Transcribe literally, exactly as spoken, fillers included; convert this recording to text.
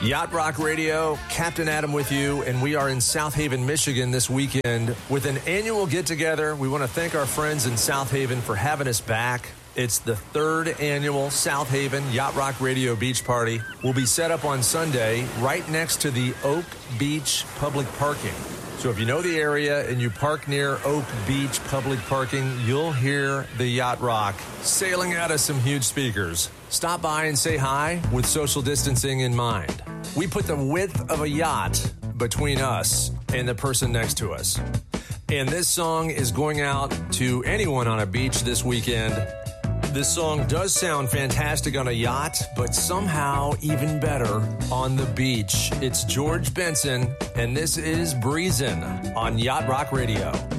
Yacht Rock Radio, Captain Adam with you, and we are in South Haven, Michigan this weekend with an annual get-together. We want to thank our friends in South Haven for having us back. It's the third annual South Haven Yacht Rock Radio Beach Party. Will be set up on Sunday right next to the Oak Beach Public Parking. So if you know the area and you park near Oak Beach Public Parking, you'll hear the Yacht Rock sailing out of some huge speakers. Stop by and say hi with social distancing in mind. We put the width of a yacht between us and the person next to us. And this song is going out to anyone on a beach this weekend. This song does sound fantastic on a yacht, but somehow even better on the beach. It's George Benson, and this is Breezin' on Yacht Rock Radio.